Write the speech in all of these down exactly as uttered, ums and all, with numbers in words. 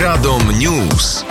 Radom News.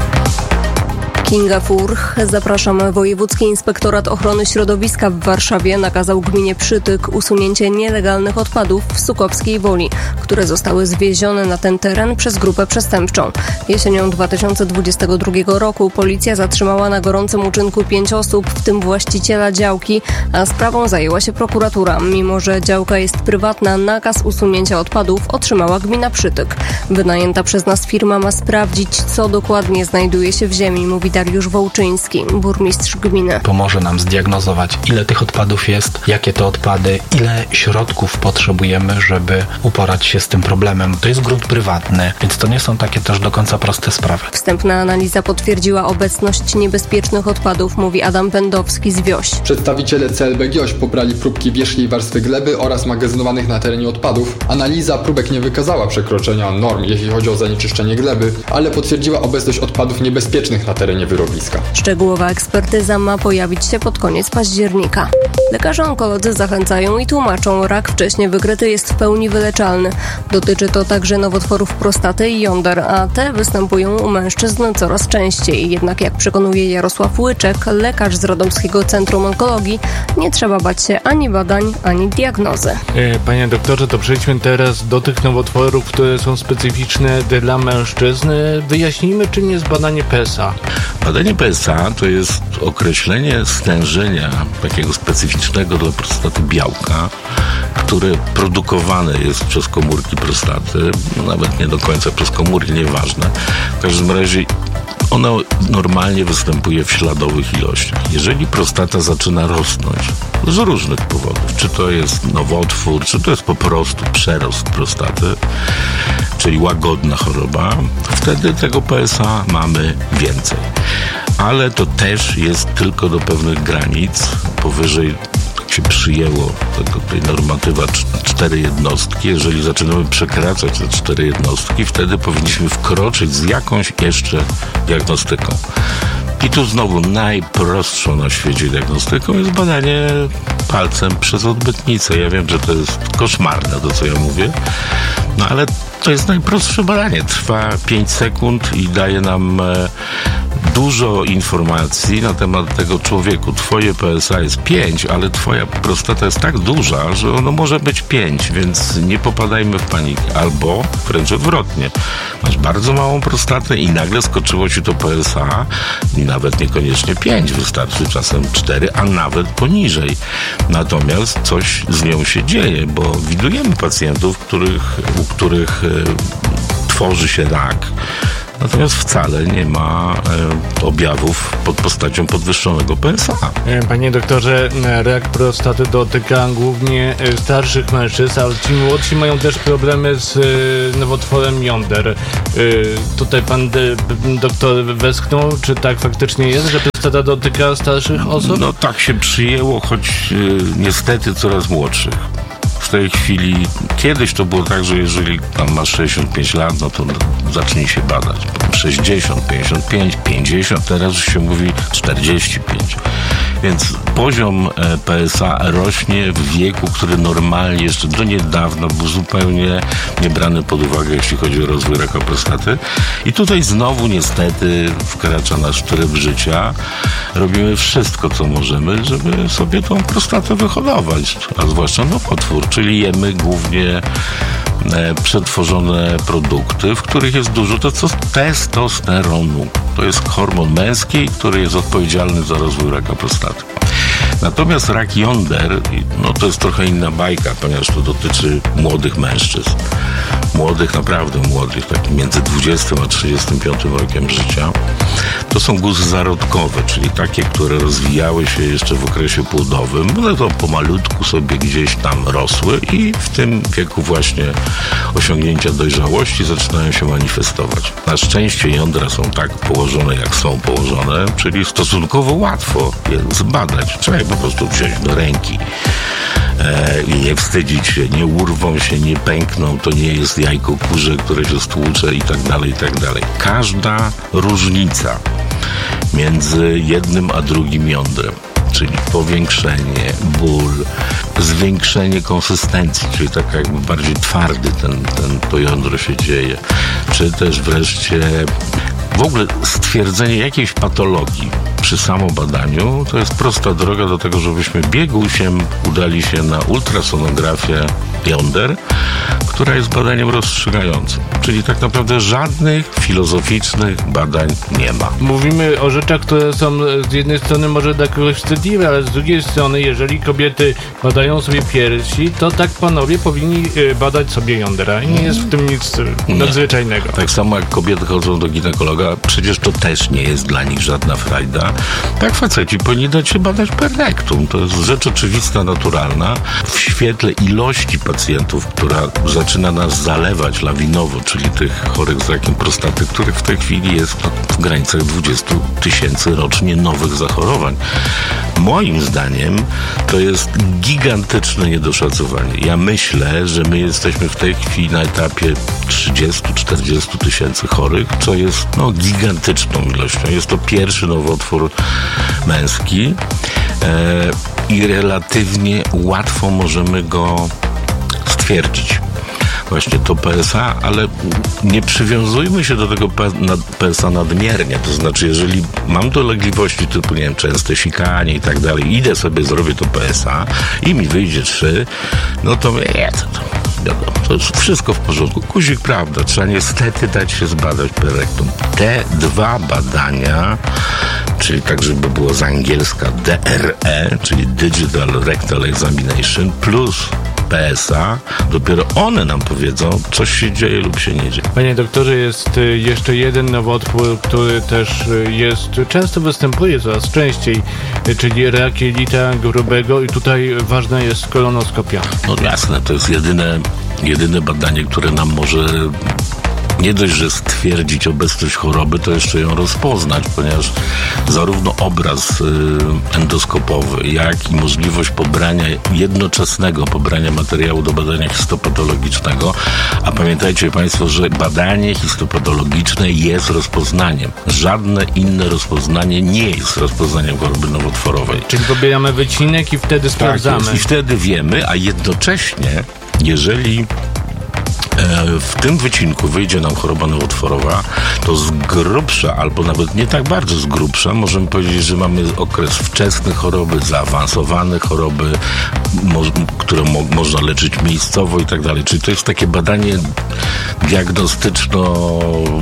Kinga Furch. Zapraszam. Wojewódzki Inspektorat Ochrony Środowiska w Warszawie nakazał gminie Przytyk usunięcie nielegalnych odpadów w Sukowskiej Woli, które zostały zwiezione na ten teren przez grupę przestępczą. Jesienią dwa tysiące dwudziestego drugiego roku policja zatrzymała na gorącym uczynku pięć osób, w tym właściciela działki, a sprawą zajęła się prokuratura. Mimo że działka jest prywatna, nakaz usunięcia odpadów otrzymała gmina Przytyk. Wynajęta przez nas firma ma sprawdzić, co dokładnie znajduje się w ziemi, mówi Dariusz Wołczyński, burmistrz gminy. Pomoże nam zdiagnozować, ile tych odpadów jest, jakie to odpady, ile środków potrzebujemy, żeby uporać się z tym problemem. To jest grunt prywatny, więc to nie są takie też do końca proste sprawy. Wstępna analiza potwierdziła obecność niebezpiecznych odpadów, mówi Adam Pędowski z Wioś. Przedstawiciele C L B Gioś pobrali próbki wierzchniej warstwy gleby oraz magazynowanych na terenie odpadów. Analiza próbek nie wykazała przekroczenia norm, jeśli chodzi o zanieczyszczenie gleby, ale potwierdziła obecność odpadów niebezpiecznych na terenie wyrobiska. Szczegółowa ekspertyza ma pojawić się pod koniec października. Lekarze onkolodzy zachęcają i tłumaczą, rak wcześnie wykryty jest w pełni wyleczalny. Dotyczy to także nowotworów prostaty i jąder, a te występują u mężczyzn coraz częściej. Jednak jak przekonuje Jarosław Łyczek, lekarz z Radomskiego Centrum Onkologii, nie trzeba bać się ani badań, ani diagnozy. Panie doktorze, to przejdźmy teraz do tych nowotworów, które są specyficzne dla mężczyzn. Wyjaśnijmy, czym jest badanie P S A. Badanie P S A to jest określenie stężenia takiego specyficznego dla prostaty białka, które produkowane jest przez komórki prostaty, no nawet nie do końca przez komórki, nieważne. W każdym razie ono normalnie występuje w śladowych ilościach. Jeżeli prostata zaczyna rosnąć z różnych powodów, czy to jest nowotwór, czy to jest po prostu przerost prostaty, czyli łagodna choroba, wtedy tego P S A mamy więcej. Ale to też jest tylko do pewnych granic, powyżej się przyjęło tego, tej normatywa cztery jednostki. Jeżeli zaczynamy przekraczać te cztery jednostki, wtedy powinniśmy wkroczyć z jakąś jeszcze diagnostyką. I tu znowu najprostszą na świecie diagnostyką jest badanie palcem przez odbytnicę. Ja wiem, że to jest koszmarne, to co ja mówię, no ale to jest najprostsze badanie. Trwa pięć sekund i daje nam e, dużo informacji na temat tego człowieku. Twoje P S A jest pięć, ale twoja prostata jest tak duża, że ono może być pięć, więc nie popadajmy w panikę. Albo wręcz odwrotnie. Masz bardzo małą prostatę i nagle skoczyło ci to P S A i nawet niekoniecznie pięć, wystarczy czasem cztery, a nawet poniżej. Natomiast coś z nią się dzieje, bo widujemy pacjentów, których, u których e, tworzy się rak. Natomiast wcale nie ma e, objawów pod postacią podwyższonego P S A. Panie doktorze, rak prostaty dotyka głównie starszych mężczyzn, ale ci młodsi mają też problemy z e, nowotworem jąder. E, tutaj pan de, doktor westchnął, czy tak faktycznie jest, że prostata dotyka starszych osób? No tak się przyjęło, choć e, niestety coraz młodszych. W tej chwili, kiedyś to było tak, że jeżeli tam masz sześćdziesiąt pięć lat, no to zacznij się badać. sześćdziesiąt, pięćdziesiąt pięć, pięćdziesiąt, teraz już się mówi czterdzieści pięć. Więc poziom P S A rośnie w wieku, który normalnie jeszcze do niedawna był zupełnie nie brany pod uwagę, jeśli chodzi o rozwój raka prostaty. I tutaj znowu niestety wkracza nasz tryb życia. Robimy wszystko, co możemy, żeby sobie tą prostatę wyhodować, a zwłaszcza nowotwór, czyli jemy głównie przetworzone produkty, w których jest dużo to co testosteronu. To jest hormon męski, który jest odpowiedzialny za rozwój raka prostaty. Natomiast rak jąder, no to jest trochę inna bajka, ponieważ to dotyczy młodych mężczyzn. Młodych, naprawdę młodych, tak między dwudziestym a trzydziestym piątym rokiem życia. To są guzy zarodkowe, czyli takie, które rozwijały się jeszcze w okresie płodowym. One to pomalutku sobie gdzieś tam rosły i w tym wieku właśnie osiągnięcia dojrzałości zaczynają się manifestować. Na szczęście jądra są tak położone, jak są położone, czyli stosunkowo łatwo je zbadać. Trzeba je po prostu wziąć do ręki e, i nie wstydzić się, nie urwą się, nie pękną, to nie jest jajko kurze, które się stłucze i tak dalej, i tak dalej. Każda różnica między jednym a drugim jądrem, czyli powiększenie, ból, zwiększenie konsystencji, czyli tak jakby bardziej twardy ten, ten, to jądro się dzieje, czy też wreszcie w ogóle stwierdzenie jakiejś patologii przy samobadaniu to jest prosta droga do tego, żebyśmy biegusiem udali się na ultrasonografię jąder, która jest badaniem rozstrzygającym. Czyli tak naprawdę żadnych filozoficznych badań nie ma. Mówimy o rzeczach, które są z jednej strony może dla kogoś wstydliwe, ale z drugiej strony, jeżeli kobiety badają sobie piersi, to tak panowie powinni badać sobie jądra. I nie jest w tym nic nadzwyczajnego. Tak samo jak kobiety chodzą do ginekologa, przecież to też nie jest dla nich żadna frajda. Tak faceci powinni dać się badać per rectum. To jest rzecz oczywista, naturalna. W świetle ilości pacjentów, która zaczyna nas zalewać lawinowo, czyli tych chorych z rakiem prostaty, których w tej chwili jest no, w granicach dwadzieścia tysięcy rocznie nowych zachorowań. Moim zdaniem to jest gigantyczne niedoszacowanie. Ja myślę, że my jesteśmy w tej chwili na etapie trzydzieści do czterdziestu tysięcy chorych, co jest no, gigantyczną ilością. Jest to pierwszy nowotwór męski e, i relatywnie łatwo możemy go stwierdzić. Właśnie to P S A, ale nie przywiązujmy się do tego P S A nadmiernie. To znaczy, jeżeli mam dolegliwości typu, nie wiem, częste sikanie i tak dalej, idę sobie, zrobię to P S A i mi wyjdzie trzy, no to nie, to, to, wiadomo, to jest wszystko w porządku. Guzik, prawda, trzeba niestety dać się zbadać per rectum. Te dwa badania, czyli tak, żeby było z angielska D R E, czyli Digital Rectal Examination, plus P S A, dopiero one nam powiedzą, coś się dzieje lub się nie dzieje. Panie doktorze, jest jeszcze jeden nowotwór, który też jest, często występuje coraz częściej, czyli rak jelita grubego i tutaj ważna jest kolonoskopia. No jasne, to jest jedyne, jedyne badanie, które nam może nie dość, że stwierdzić obecność choroby, to jeszcze ją rozpoznać, ponieważ zarówno obraz y, endoskopowy, jak i możliwość pobrania, jednoczesnego pobrania materiału do badania histopatologicznego, a pamiętajcie Państwo, że badanie histopatologiczne jest rozpoznaniem. Żadne inne rozpoznanie nie jest rozpoznaniem choroby nowotworowej. Czyli pobieramy wycinek i wtedy sprawdzamy. Tak jest, i wtedy wiemy, a jednocześnie, jeżeli w tym wycinku wyjdzie nam choroba nowotworowa, to z grubsza, albo nawet nie tak bardzo z grubsza, możemy powiedzieć, że mamy okres wczesny choroby, zaawansowane choroby, mo- które mo- można leczyć miejscowo i tak dalej. Czyli to jest takie badanie diagnostyczno,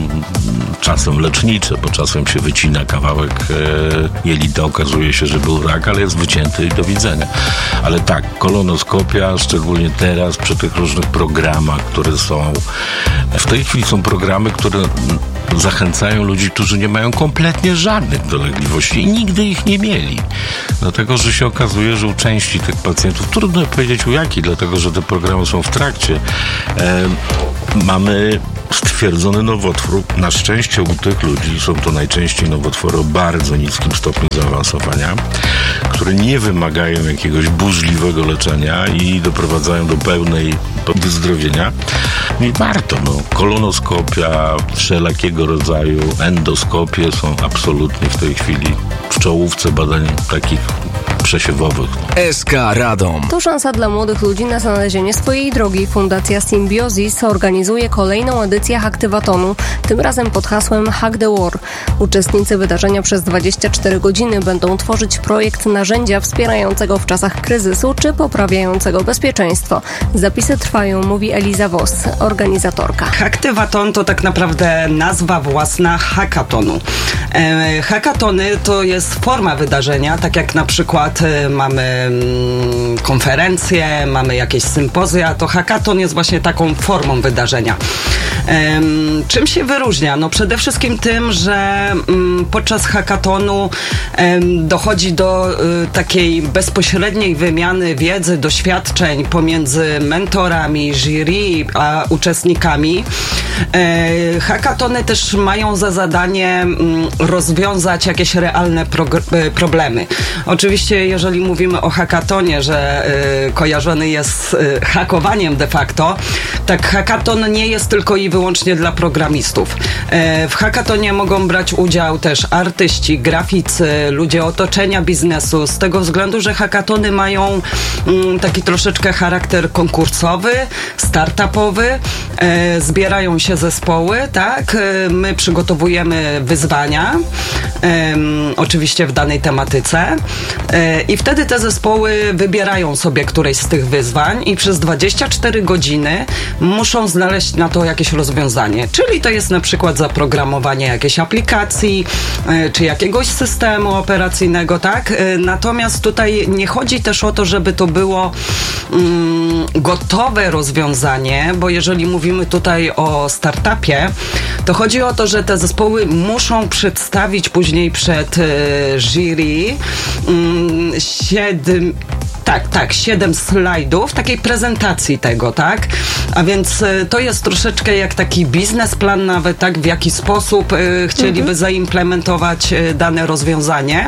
czasem lecznicze, bo czasem się wycina kawałek e, jelita, okazuje się, że był rak, ale jest wycięty i do widzenia. Ale tak, kolonoskopia, szczególnie teraz przy tych różnych programach, które są, w tej chwili są programy, które zachęcają ludzi, którzy nie mają kompletnie żadnych dolegliwości i nigdy ich nie mieli. Dlatego, że się okazuje, że u części tych pacjentów, trudno powiedzieć u jakich, dlatego, że te programy są w trakcie, e, mamy stwierdzony nowotwór. Na szczęście u tych ludzi są to najczęściej nowotwory o bardzo niskim stopniu zaawansowania, które nie wymagają jakiegoś burzliwego leczenia i doprowadzają do pełnej wyzdrowienia. I warto, no. Kolonoskopia, wszelakiego rodzaju endoskopie są absolutnie w tej chwili w czołówce badań takich przesiewowych. S K Radom. To szansa dla młodych ludzi na znalezienie swojej drogi. Fundacja Symbiosis organizuje kolejną edycję Haktywatonu, tym razem pod hasłem Hack the War. Uczestnicy wydarzenia przez dwadzieścia cztery godziny będą tworzyć projekt narzędzia wspierającego w czasach kryzysu czy poprawiającego bezpieczeństwo. Zapisy trwają, mówi Eliza Voss, organizatorka. Haktywaton to tak naprawdę nazwa własna hackatonu. E, hackatony to jest forma wydarzenia, tak jak na przykład e, mamy mm, konferencje, mamy jakieś sympozja, to hackaton jest właśnie taką formą wydarzenia. E, czym się wyróżnia? No przede wszystkim tym, że mm, podczas hackatonu e, dochodzi do e, takiej bezpośredniej wymiany wiedzy, doświadczeń pomiędzy mentorami, jury, a uczestnikami. E, hackatony też mają za zadanie m, rozwiązać jakieś realne prog- problemy. Oczywiście, jeżeli mówimy o hackatonie, że y, kojarzony jest z y, hakowaniem de facto, tak hackaton nie jest tylko i wyłącznie dla programistów. Y, w hackatonie mogą brać udział też artyści, graficy, ludzie otoczenia biznesu, z tego względu, że hackatony mają y, taki troszeczkę charakter konkursowy, startupowy, y, zbierają się zespoły, tak? Y, my przygotowujemy wyzwania, y, oczywiście w danej tematyce, y, i wtedy te zespoły wybierają sobie któreś z tych wyzwań i przez dwadzieścia cztery godziny muszą znaleźć na to jakieś rozwiązanie. Czyli to jest na przykład zaprogramowanie jakiejś aplikacji, y, czy jakiegoś systemu operacyjnego, tak? Y, natomiast tutaj nie chodzi też o to, żeby to było mm, gotowe rozwiązanie, bo jeżeli mówimy tutaj o startupie, to chodzi o to, że te zespoły muszą przedstawić później przed y, jury mm, siedem Tak, tak, siedem slajdów takiej prezentacji tego, tak? A więc y, to jest troszeczkę jak taki biznesplan nawet, tak? W jaki sposób y, chcieliby mhm. zaimplementować y, dane rozwiązanie.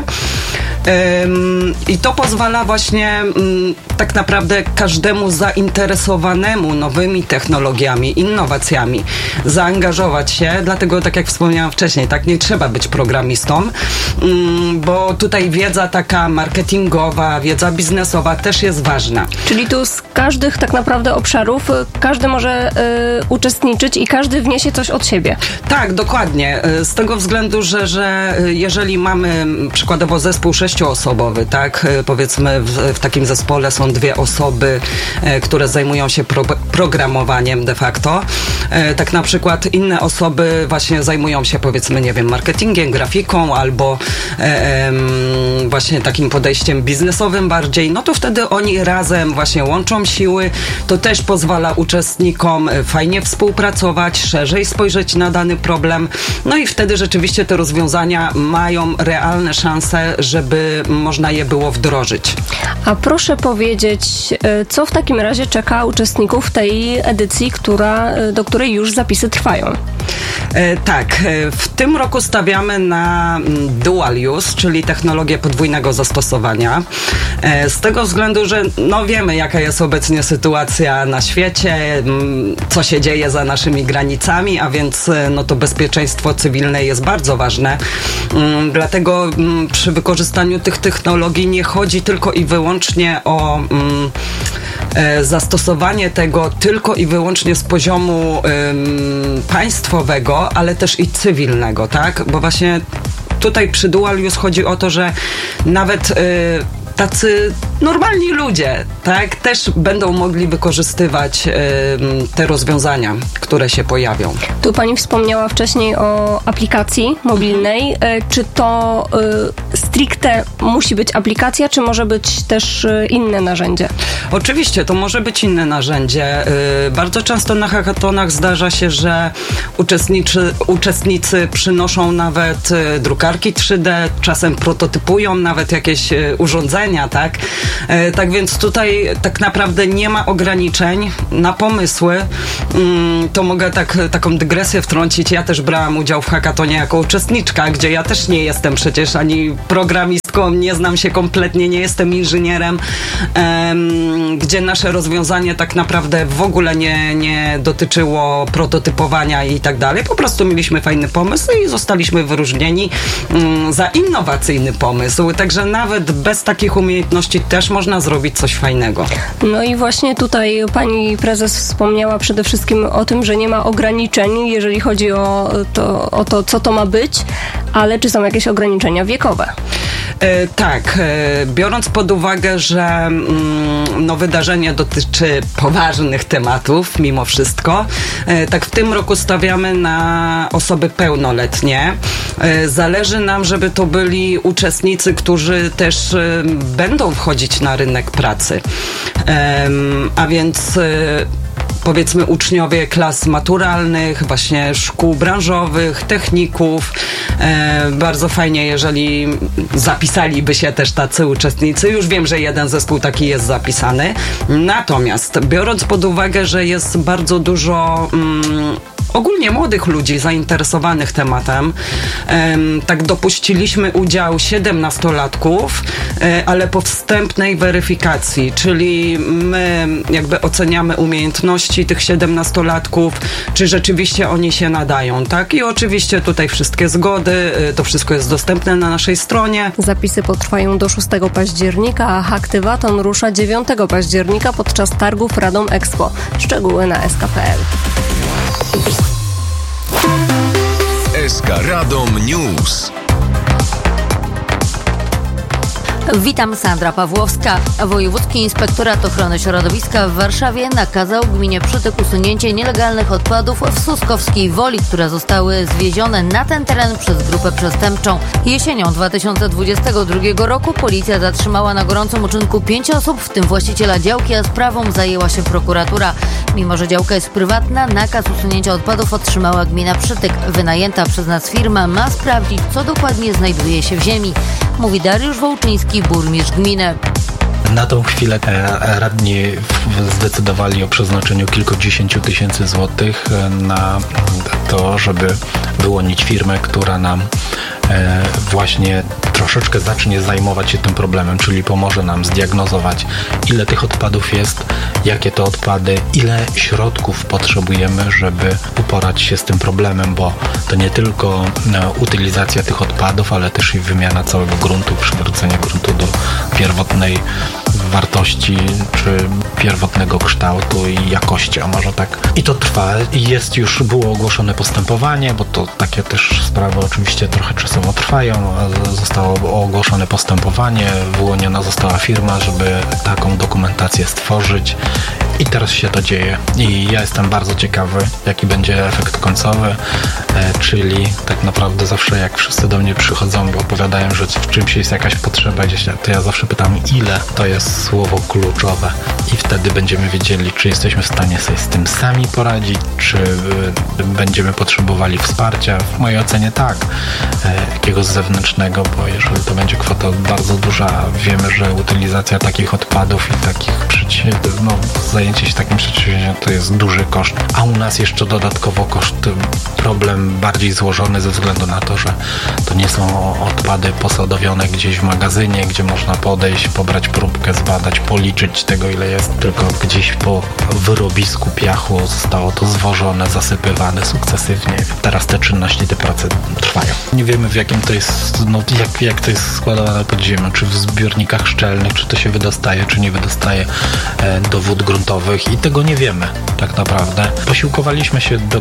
Ym, I to pozwala właśnie ym, tak naprawdę każdemu zainteresowanemu nowymi technologiami, innowacjami zaangażować się, dlatego tak jak wspomniałam wcześniej, tak nie trzeba być programistą, ym, bo tutaj wiedza taka marketingowa, wiedza biznesowa też jest ważna. Czyli tu z każdych tak naprawdę obszarów każdy może y, uczestniczyć i każdy wniesie coś od siebie. Tak, dokładnie. Z tego względu, że, że jeżeli mamy przykładowo zespół sześcioosobowy, tak, powiedzmy w, w takim zespole są dwie osoby, które zajmują się pro, programowaniem de facto, tak na przykład inne osoby właśnie zajmują się powiedzmy, nie wiem, marketingiem, grafiką albo e, właśnie takim podejściem biznesowym bardziej, no to wtedy oni razem właśnie łączą siły, to też pozwala uczestnikom fajnie współpracować, szerzej spojrzeć na dany problem, no i wtedy rzeczywiście te rozwiązania mają realne szanse, żeby można je było wdrożyć. A proszę powiedzieć, co w takim razie czeka uczestników tej edycji, która, do której już zapisy trwają? E, tak, w tym roku stawiamy na dual use, czyli technologię podwójnego zastosowania. E, z tego względu, że no wiemy, jaka jest obecnie sytuacja na świecie, m, co się dzieje za naszymi granicami, a więc no to bezpieczeństwo cywilne jest bardzo ważne. M, dlatego m, przy wykorzystaniu tych technologii nie chodzi tylko i wyłącznie o m, e, zastosowanie tego tylko i wyłącznie z poziomu m, państwowego, ale też i cywilnego, tak? Bo właśnie tutaj przy dual use chodzi o to, że nawet y, tacy normalni ludzie, tak, też będą mogli wykorzystywać y, te rozwiązania, które się pojawią. Tu pani wspomniała wcześniej o aplikacji mobilnej. Y, czy to y, stricte musi być aplikacja, czy może być też y, inne narzędzie? Oczywiście, to może być inne narzędzie. Y, bardzo często na hackathonach zdarza się, że uczestniczy, uczestnicy przynoszą nawet y, drukarki trzy D, czasem prototypują nawet jakieś y, urządzenia, tak? Y, tak więc tutaj tak naprawdę nie ma ograniczeń na pomysły. Y, to mogę tak, taką dygresję wtrącić. Ja też brałam udział w hackathonie jako uczestniczka, gdzie ja też nie jestem przecież ani programistką, nie znam się kompletnie, nie jestem inżynierem, y, gdzie nasze rozwiązanie tak naprawdę w ogóle nie, nie dotyczyło prototypowania i tak dalej. Po prostu mieliśmy fajny pomysł i zostaliśmy wyróżnieni mm, za innowacyjny pomysł. Także nawet bez takich umiejętności też można zrobić coś fajnego. No i właśnie tutaj pani prezes wspomniała przede wszystkim o tym, że nie ma ograniczeń, jeżeli chodzi o to, o to co to ma być, ale czy są jakieś ograniczenia wiekowe? E, tak, e, biorąc pod uwagę, że mm, no, wydarzenie dotyczy poważnych tematów mimo wszystko, e, tak w tym roku stawiamy na osoby pełnoletnie. E, zależy nam, żeby to byli uczestnicy, którzy też e, będą wchodzić na rynek pracy. E, a więc e, powiedzmy uczniowie klas maturalnych, właśnie szkół branżowych, techników. E, bardzo fajnie, jeżeli zapisaliby się też tacy uczestnicy. Już wiem, że jeden zespół taki jest zapisany. Natomiast biorąc pod uwagę, że jest bardzo dużo mm, ogólnie młodych ludzi zainteresowanych tematem. Tak dopuściliśmy udział siedemnastolatków, ale po wstępnej weryfikacji, czyli my jakby oceniamy umiejętności tych siedemnastolatków, czy rzeczywiście oni się nadają, tak? I oczywiście tutaj wszystkie zgody, to wszystko jest dostępne na naszej stronie. Zapisy potrwają do szóstego października, a Haktywaton rusza dziewiątego października podczas targów Radom Expo. Szczegóły na s k kropka p l. S K Radom News. Witam, Sandra Pawłowska. Wojewódzki Inspektorat Ochrony Środowiska w Warszawie nakazał gminie Przytyk usunięcie nielegalnych odpadów w Suskowskiej Woli, które zostały zwiezione na ten teren przez grupę przestępczą. Jesienią dwa tysiące dwudziestego drugiego roku policja zatrzymała na gorącym uczynku pięć osób, w tym właściciela działki, a sprawą zajęła się prokuratura. Mimo że działka jest prywatna, nakaz usunięcia odpadów otrzymała gmina Przytyk. Wynajęta przez nas firma ma sprawdzić, co dokładnie znajduje się w ziemi, mówi Dariusz Wołczyński, burmistrz gminy. Na tą chwilę radni zdecydowali o przeznaczeniu kilkudziesięciu tysięcy złotych na to, żeby wyłonić firmę, która nam właśnie troszeczkę zacznie zajmować się tym problemem, czyli pomoże nam zdiagnozować, ile tych odpadów jest, jakie to odpady, ile środków potrzebujemy, żeby uporać się z tym problemem, bo to nie tylko utylizacja tych odpadów, ale też i wymiana całego gruntu, przywrócenie gruntu do pierwotnej wartości, czy pierwotnego kształtu i jakości, a może tak. I to trwa. I jest już, było ogłoszone postępowanie, bo to takie też sprawy oczywiście trochę czasowo trwają. Zostało ogłoszone postępowanie, wyłoniona została firma, żeby taką dokumentację stworzyć. I teraz się to dzieje. I ja jestem bardzo ciekawy, jaki będzie efekt końcowy, e, czyli tak naprawdę zawsze jak wszyscy do mnie przychodzą i opowiadają, że w czymś jest jakaś potrzeba gdzieś, to ja zawsze pytam, ile to jest słowo kluczowe. I wtedy będziemy wiedzieli, czy jesteśmy w stanie sobie z tym sami poradzić, czy y, będziemy potrzebowali wsparcia. W mojej ocenie tak, e, jakiegoś zewnętrznego, bo jeżeli to będzie kwota bardzo duża, wiemy, że utylizacja takich odpadów i takich przedsięwzięć, no zajęcie się takim przedsięwzięciem to jest duży koszt, a u nas jeszcze dodatkowo koszt, problem bardziej złożony ze względu na to, że to nie są odpady posadowione gdzieś w magazynie, gdzie można podejść, pobrać próbkę, zbadać, policzyć tego, ile jest, tylko gdzieś po wyrobisku piachu zostało to zwożone, zasypywane sukcesywnie. Teraz te czynności, te prace trwają. Nie wiemy, w jakim to jest, no jak, jak to jest składowane pod ziemią, czy w zbiornikach szczelnych, czy to się wydostaje, czy nie wydostaje e, do wód gruntowych i tego nie wiemy tak naprawdę. Posiłkowaliśmy się do,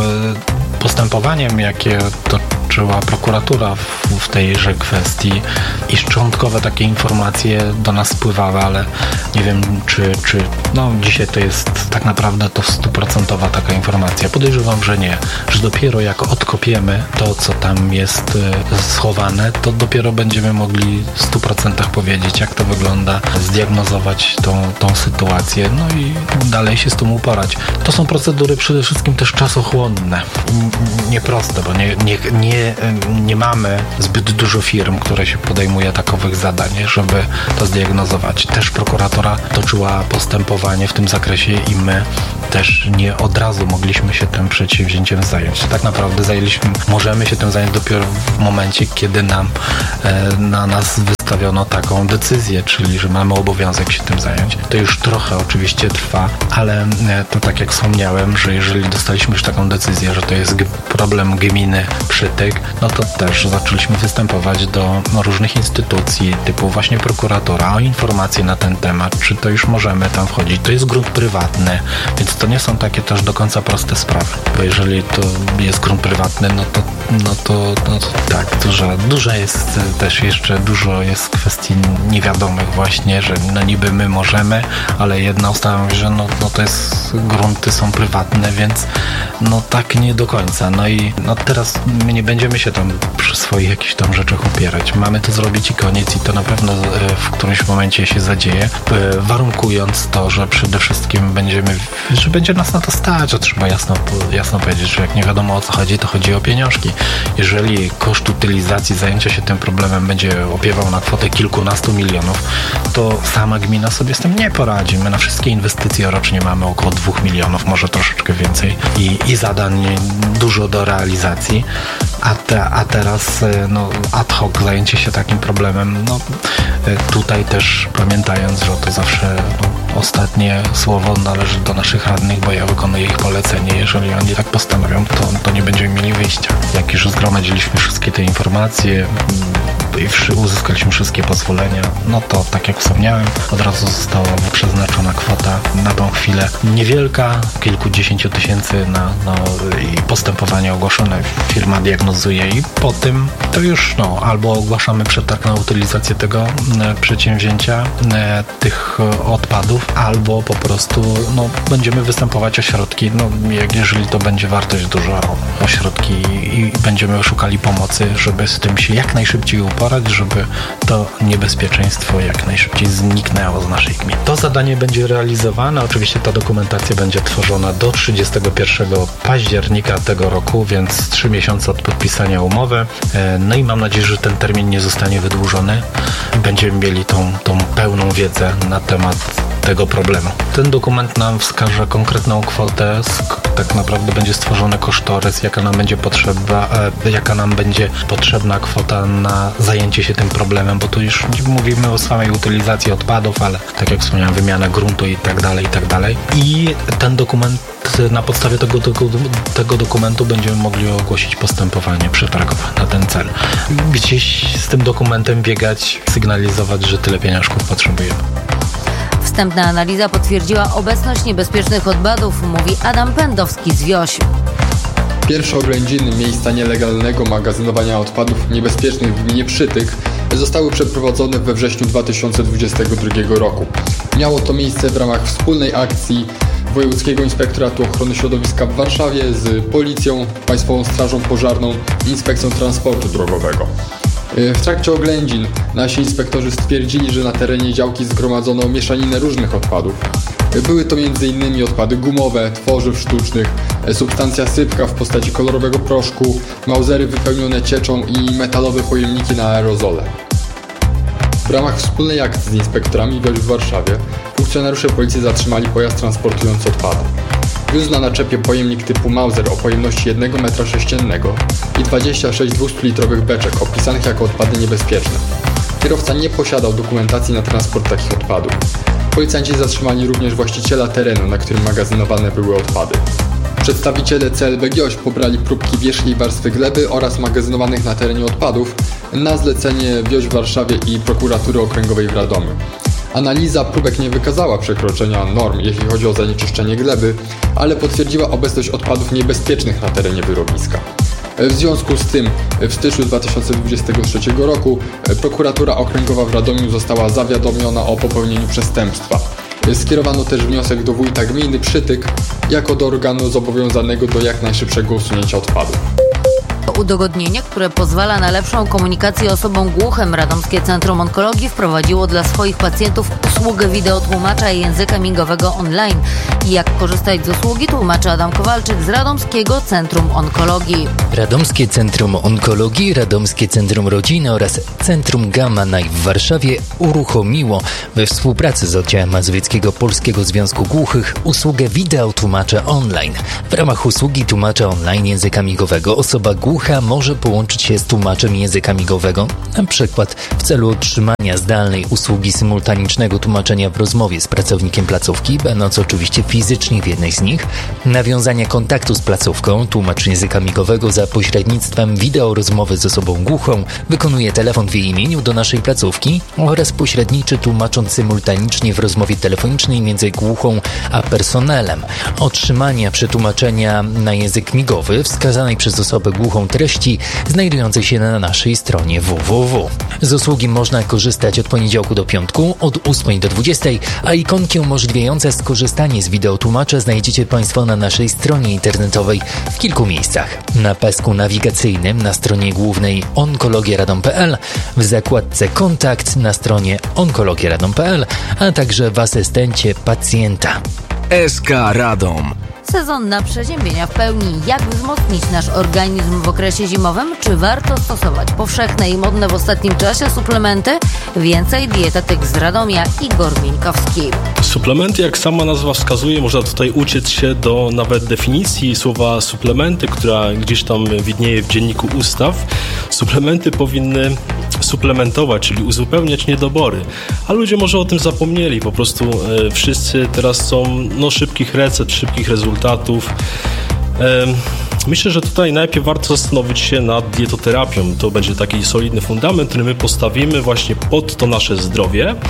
postępowaniem, jakie toczyła prokuratura w, w tejże kwestii i szczątkowe takie informacje do nas spływały, ale nie wiem, czy, czy no dzisiaj to jest tak naprawdę to stuprocentowa taka informacja. Podejrzewam, że nie, że dopiero jak odkopiemy to, co tam jest schowane, to dopiero będziemy mogli w stu procentach powiedzieć, jak to wygląda, zdiagnozować tą, tą sytuację, no i dalej się z tym uporać. To są procedury przede wszystkim też czasochłonne, nieproste, bo nie, nie, nie, nie mamy zbyt dużo firm, które się podejmuje takowych zadań, żeby to zdiagnozować. Też prokuratura toczyła postępowanie w tym zakresie i my też nie od razu mogliśmy się tym przedsięwzięciem zająć. Tak naprawdę zajęliśmy, możemy się tym zająć dopiero w momencie, kiedy nam e, na nas wystawiono taką decyzję, czyli że mamy obowiązek się tym zająć. To już trochę oczywiście trwa, ale e, to tak jak wspomniałem, że jeżeli dostaliśmy już taką decyzję, że to jest g- problem gminy Przytyk, no to też zaczęliśmy występować do no, różnych instytucji, typu właśnie prokuratura, o informacje na ten temat, czy to już możemy tam wchodzić. To jest grunt prywatny, więc to nie są takie też do końca proste sprawy, bo jeżeli to jest grunt prywatny, no to, no to, no to tak, dużo, dużo jest też jeszcze, dużo jest kwestii niewiadomych właśnie, że no niby my możemy, ale jedna ustawa mówi, że no, no to jest, grunty są prywatne, więc no tak nie do końca. No i no teraz my nie będziemy się tam przy swoich jakichś tam rzeczach opierać. Mamy to zrobić i koniec i to na pewno w którymś momencie się zadzieje, warunkując to, że przede wszystkim będziemy, że będzie nas na to stać, to trzeba jasno, jasno powiedzieć, że jak nie wiadomo o co chodzi, to chodzi o pieniążki. Jeżeli koszt utylizacji, zajęcia się tym problemem będzie opiewał na kwotę kwotę kilkunastu milionów, to sama gmina sobie z tym nie poradzi. My na wszystkie inwestycje rocznie mamy około dwóch milionów, może troszeczkę więcej i, i zadań dużo do realizacji, a, te, a teraz no, ad hoc zajęcie się takim problemem, no tutaj też pamiętając, że to zawsze no, ostatnie słowo należy do naszych radnych, bo ja wykonuję ich polecenie. Jeżeli oni tak postanowią, to, to nie będziemy mieli wyjścia. Jak już zgromadziliśmy wszystkie te informacje i uzyskaliśmy wszystkie pozwolenia, no to tak jak wspomniałem, od razu została przeznaczona kwota na tą chwilę niewielka, kilkudziesięciu tysięcy na no, i postępowanie ogłoszone. Firma diagnozuje i po tym to już no, albo ogłaszamy przetarg na utylizację tego e, przedsięwzięcia, e, tych odpadów, albo po prostu no, będziemy występować o środki, no, jak, jeżeli to będzie wartość duża, o środki i, i będziemy szukali pomocy, żeby z tym się jak najszybciej uporać, żeby to niebezpieczeństwo jak najszybciej zniknęło z naszej gminy. To zadanie będzie realizowane, oczywiście ta dokumentacja będzie tworzona do trzydziestego pierwszego października tego roku, więc trzy miesiące od podpisania umowy. No i mam nadzieję, że ten termin nie zostanie wydłużony. Będziemy mieli tą, tą pełną wiedzę na temat tego problemu. Ten dokument nam wskaże konkretną kwotę, tak naprawdę będzie stworzony kosztorys, jaka nam będzie potrzeba, jaka nam będzie potrzebna kwota na zajęcie się tym problemem, bo tu już mówimy o samej utylizacji odpadów, ale tak jak wspomniałem, wymiana gruntu i tak dalej, i tak dalej. I ten dokument, na podstawie tego, tego, tego dokumentu będziemy mogli ogłosić postępowanie przetargowe na ten cel. Gdzieś z tym dokumentem biegać, sygnalizować, że tyle pieniążków potrzebujemy. Wstępna analiza potwierdziła obecność niebezpiecznych odpadów, mówi Adam Pędowski z Wioś. Pierwsze oględziny miejsca nielegalnego magazynowania odpadów niebezpiecznych w gminie Przytyk zostały przeprowadzone we wrześniu dwa tysiące dwudziestego drugiego roku. Miało to miejsce w ramach wspólnej akcji Wojewódzkiego Inspektoratu Ochrony Środowiska w Warszawie z Policją, Państwową Strażą Pożarną i Inspekcją Transportu Drogowego. W trakcie oględzin nasi inspektorzy stwierdzili, że na terenie działki zgromadzono mieszaninę różnych odpadów. Były to między innymi odpady gumowe, tworzyw sztucznych, substancja sypka w postaci kolorowego proszku, mauzery wypełnione cieczą i metalowe pojemniki na aerozole. W ramach wspólnej akcji z inspektorami w Warszawie funkcjonariusze policji zatrzymali pojazd transportujący odpady. Wiózł na naczepie pojemnik typu Mauser o pojemności jednego metra sześciennego i dwadzieścia sześć dwustulitrowych beczek opisanych jako odpady niebezpieczne. Kierowca nie posiadał dokumentacji na transport takich odpadów. Policjanci zatrzymali również właściciela terenu, na którym magazynowane były odpady. Przedstawiciele C L B GIOŚ pobrali próbki wierzchniej warstwy gleby oraz magazynowanych na terenie odpadów na zlecenie WIOŚ w Warszawie i Prokuratury Okręgowej w Radomiu. Analiza próbek nie wykazała przekroczenia norm, jeśli chodzi o zanieczyszczenie gleby, ale potwierdziła obecność odpadów niebezpiecznych na terenie wyrobiska. W związku z tym w styczniu dwa tysiące dwudziestego trzeciego roku Prokuratura Okręgowa w Radomiu została zawiadomiona o popełnieniu przestępstwa. Skierowano też wniosek do wójta gminy Przytyk jako do organu zobowiązanego do jak najszybszego usunięcia odpadów. Udogodnienie, które pozwala na lepszą komunikację osobom głuchym, Radomskie Centrum Onkologii wprowadziło dla swoich pacjentów usługę wideotłumacza języka migowego online. I jak korzystać z usługi, tłumaczy Adam Kowalczyk z Radomskiego Centrum Onkologii. Radomskie Centrum Onkologii, Radomskie Centrum Rodziny oraz Centrum Gamma Knife w Warszawie uruchomiło we współpracy z oddziałem mazowieckiego Polskiego Związku Głuchych usługę wideotłumacza online. W ramach usługi tłumacza online języka migowego osoba głucha może połączyć się z tłumaczem języka migowego, na przykład w celu otrzymania zdalnej usługi symultanicznego tłumaczenia w rozmowie z pracownikiem placówki, będąc oczywiście fizycznie w jednej z nich, nawiązania kontaktu z placówką, tłumacz języka migowego za pośrednictwem wideorozmowy z osobą głuchą wykonuje telefon w jej imieniu do naszej placówki oraz pośredniczy tłumacząc symultanicznie w rozmowie telefonicznej między głuchą a personelem. Otrzymania przetłumaczenia na język migowy wskazanej przez osobę głuchą treści znajdującej się na naszej stronie w w w. Z usługi można korzystać od poniedziałku do piątku, od ósmej do dwudziestej, a ikonki umożliwiające skorzystanie z wideotłumacza znajdziecie Państwo na naszej stronie internetowej w kilku miejscach. Na pasku nawigacyjnym na stronie głównej onkologiaradom kropka p l, w zakładce Kontakt na stronie onkologiaradom kropka p l, a także w asystencie pacjenta. S K Radom. Sezon na przeziębienia w pełni. Jak wzmocnić nasz organizm w okresie zimowym? Czy warto stosować powszechne i modne w ostatnim czasie suplementy? Więcej dietetyk z Radomia Igor Mieńkowski. Suplementy, jak sama nazwa wskazuje, można tutaj uciec się do nawet definicji słowa suplementy, która gdzieś tam widnieje w dzienniku ustaw. Suplementy powinny suplementować, czyli uzupełniać niedobory. A ludzie może o tym zapomnieli. Po prostu e, wszyscy teraz są no, szybkich recept, szybkich rezultatów. E, myślę, że tutaj najpierw warto zastanowić się nad dietoterapią. To będzie taki solidny fundament, który my postawimy właśnie pod to nasze zdrowie e,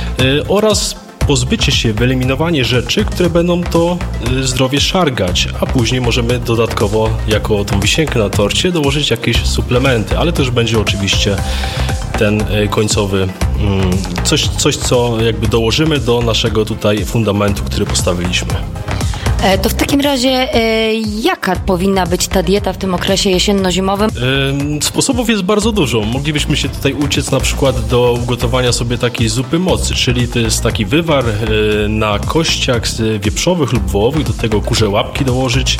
oraz pozbycie się, wyeliminowanie rzeczy, które będą to zdrowie szargać, a później możemy dodatkowo, jako tą wisienkę na torcie, dołożyć jakieś suplementy, ale to już będzie oczywiście ten końcowy, coś, coś co jakby dołożymy do naszego tutaj fundamentu, który postawiliśmy. To w takim razie jaka powinna być ta dieta w tym okresie jesienno-zimowym? Sposobów jest bardzo dużo. Moglibyśmy się tutaj uciec na przykład do ugotowania sobie takiej zupy mocy, czyli to jest taki wywar na kościach z wieprzowych lub wołowych, do tego kurze łapki dołożyć.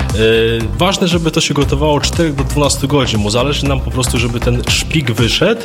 Ważne, żeby to się gotowało od czterech do dwunastu godzin, bo zależy nam po prostu, żeby ten szpik wyszedł.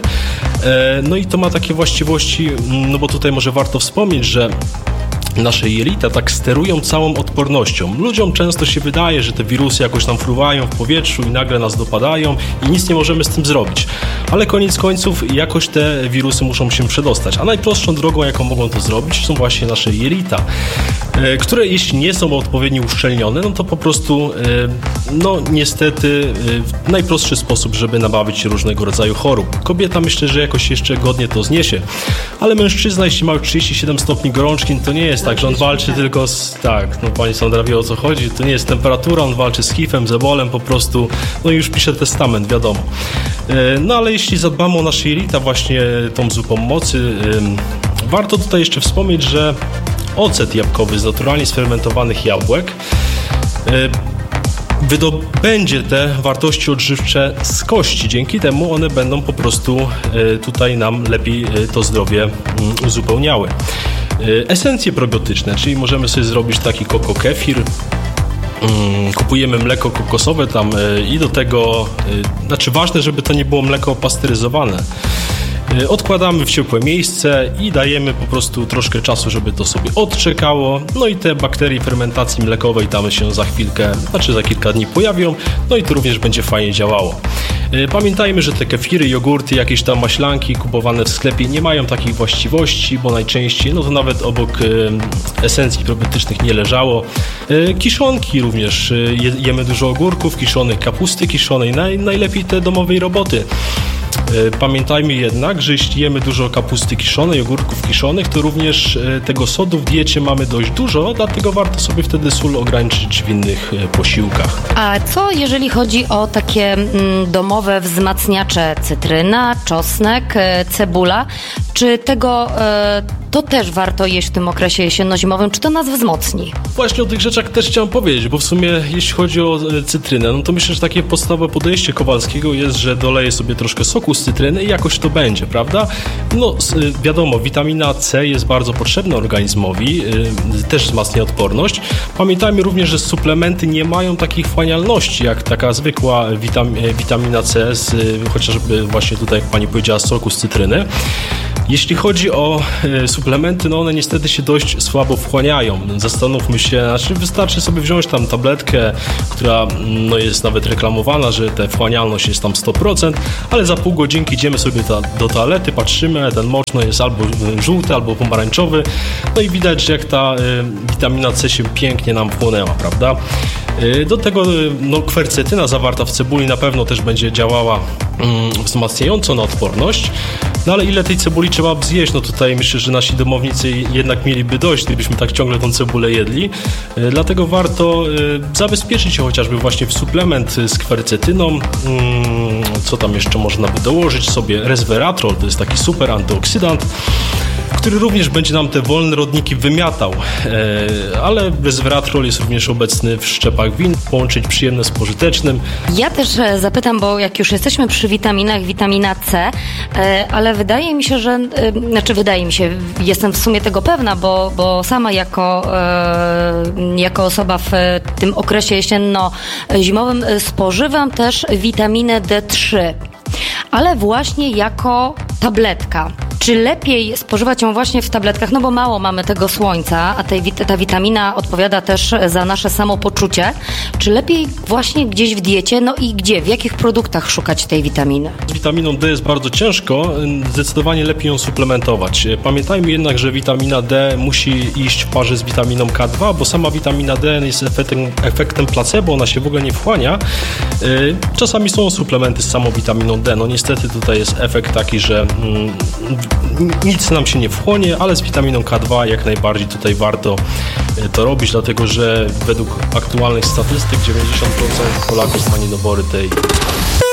No i to ma takie właściwości, no bo tutaj może warto wspomnieć, że nasze jelita tak sterują całą odpornością. Ludziom często się wydaje, że te wirusy jakoś tam fruwają w powietrzu i nagle nas dopadają i nic nie możemy z tym zrobić. Ale koniec końców jakoś te wirusy muszą się przedostać. A najprostszą drogą, jaką mogą to zrobić, są właśnie nasze jelita, które jeśli nie są odpowiednio uszczelnione, no to po prostu no niestety w najprostszy sposób, żeby nabawić się różnego rodzaju chorób. Kobieta myślę, że jakoś jeszcze godnie to zniesie, ale mężczyzna, jeśli ma trzydzieści siedem stopni gorączki, to nie jest tak, że on walczy tylko z... Tak, no pani Sandra wie, o co chodzi. To nie jest temperatura, on walczy z hifem, z ebolem po prostu. No i już pisze testament, wiadomo. No ale jeśli zadbamy o nasze jelita właśnie tą zupą mocy, warto tutaj jeszcze wspomnieć, że ocet jabłkowy z naturalnie sfermentowanych jabłek wydobędzie te wartości odżywcze z kości. Dzięki temu one będą po prostu tutaj nam lepiej to zdrowie uzupełniały. Esencje probiotyczne, czyli możemy sobie zrobić taki koko kefir. Kupujemy mleko kokosowe tam i do tego, znaczy ważne, żeby to nie było mleko pasteryzowane. Odkładamy w ciepłe miejsce i dajemy po prostu troszkę czasu, żeby to sobie odczekało. No i te bakterie fermentacji mlekowej tam się za chwilkę, znaczy za kilka dni pojawią. No i to również będzie fajnie działało. Pamiętajmy, że te kefiry, jogurty, jakieś tam maślanki kupowane w sklepie nie mają takich właściwości, bo najczęściej, no to nawet obok esencji probiotycznych nie leżało. Kiszonki również, jemy dużo ogórków kiszonych, kapusty kiszonej, naj, najlepiej te domowej roboty. Pamiętajmy jednak, że jeśli jemy dużo kapusty kiszonej, ogórków kiszonych, to również tego sodu w diecie mamy dość dużo, dlatego warto sobie wtedy sól ograniczyć w innych posiłkach. A co jeżeli chodzi o takie mm, domowe wzmacniacze, cytryna, czosnek, cebula? Czy tego e, to też warto jeść w tym okresie jesienno-zimowym? Czy to nas wzmocni? Właśnie o tych rzeczach też chciałem powiedzieć, bo w sumie jeśli chodzi o cytrynę, no to myślę, że takie podstawowe podejście Kowalskiego jest, że doleje sobie troszkę soku z cytryny i jakoś to będzie, prawda? No wiadomo, witamina C jest bardzo potrzebna organizmowi, też wzmacnia odporność. Pamiętajmy również, że suplementy nie mają takich wchłanialności jak taka zwykła witam- witamina C, z, chociażby właśnie tutaj, jak pani powiedziała, z soku z cytryny. Jeśli chodzi o e, suplementy, no one niestety się dość słabo wchłaniają. Zastanówmy się, znaczy wystarczy sobie wziąć tam tabletkę, która no, jest nawet reklamowana, że ta wchłanialność jest tam sto procent, ale za pół godzinki idziemy sobie ta, do toalety, patrzymy, ten mocz no, jest albo żółty, albo pomarańczowy, no i widać, że jak ta e, witamina C się pięknie nam wchłonęła, prawda? E, do tego no, kwercetyna zawarta w cebuli na pewno też będzie działała mm, wzmacniająco na odporność. No ale ile tej cebuli trzeba by zjeść? No tutaj myślę, że nasi domownicy jednak mieliby dość, gdybyśmy tak ciągle tą cebulę jedli. E, dlatego warto e, zabezpieczyć się chociażby właśnie w suplement z kwercetyną. Mm, co tam jeszcze można by dołożyć sobie? Resveratrol, to jest taki super antyoksydant. który również będzie nam te wolne rodniki wymiatał, ale resveratrol jest również obecny w szczepach win, połączyć przyjemne z pożytecznym. Ja też zapytam, bo jak już jesteśmy przy witaminach, witamina C, ale wydaje mi się, że, znaczy wydaje mi się, jestem w sumie tego pewna, bo, bo sama jako, jako osoba w tym okresie jesienno-zimowym spożywam też witaminę D trzy, ale właśnie jako tabletka. Czy lepiej spożywać ją właśnie w tabletkach, no bo mało mamy tego słońca, a tej, ta witamina odpowiada też za nasze samopoczucie. Czy lepiej właśnie gdzieś w diecie, no i gdzie, w jakich produktach szukać tej witaminy? Z witaminą D jest bardzo ciężko, zdecydowanie lepiej ją suplementować. Pamiętajmy jednak, że witamina D musi iść w parze z witaminą K dwa, bo sama witamina D jest efektem, efektem placebo, ona się w ogóle nie wchłania. Czasami są suplementy z samą witaminą D, no niestety tutaj jest efekt taki, że mm, nic nam się nie wchłonie, ale z witaminą K dwa jak najbardziej tutaj warto to robić, dlatego że według aktualnych statystyk dziewięćdziesiąt procent Polaków ma niedobory tej